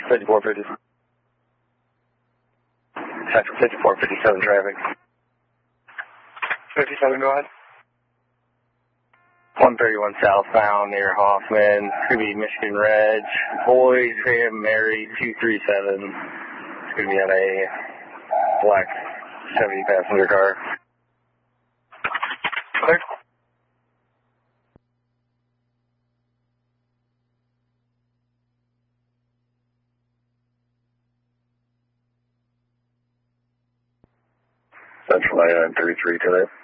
5450. Sector 5457 traffic. 57, go ahead. 131 southbound near Hoffman. It's going to be Michigan Reg. Boys, Graham, Mary, 237. It's going to be on a black 70 passenger car. Clear. Central 9933 today.